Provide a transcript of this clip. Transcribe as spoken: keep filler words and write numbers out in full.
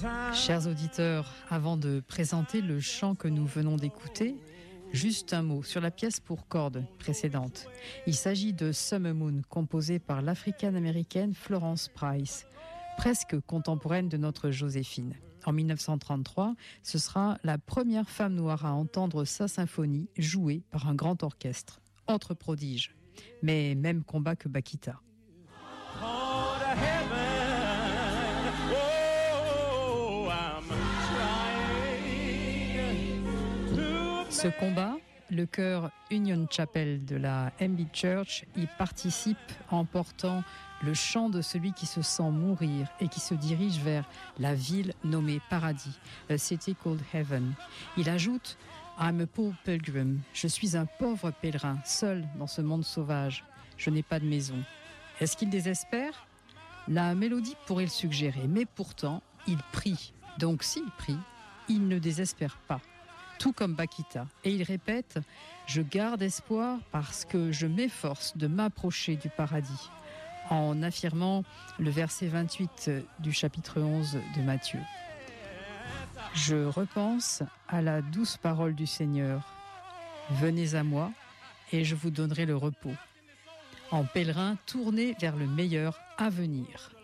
Chers auditeurs, avant de présenter le chant que nous venons d'écouter, juste un mot sur la pièce pour cordes précédente. Il s'agit de Summer Moon, composée par l'africaine-américaine Florence Price, presque contemporaine de notre Joséphine. En mille neuf cent trente-trois, ce sera la première femme noire à entendre sa symphonie jouée par un grand orchestre. Autre prodige, mais même combat que Bakita. Ce combat, le chœur Union Chapel de la M B Church y participe en portant le chant de celui qui se sent mourir et qui se dirige vers la ville nommée Paradis, a city called Heaven. Il ajoute « I'm a poor pilgrim », je suis un pauvre pèlerin, seul dans ce monde sauvage, je n'ai pas de maison. Est-ce qu'il désespère ? La mélodie pourrait le suggérer, mais pourtant, il prie. Donc s'il prie, il ne désespère pas. Tout comme Bakita. Et il répète « Je garde espoir parce que je m'efforce de m'approcher du paradis », en affirmant le verset vingt-huit du chapitre onze de Matthieu. Je repense à la douce parole du Seigneur. Venez à moi et je vous donnerai le repos. En pèlerin, tournez vers le meilleur à venir.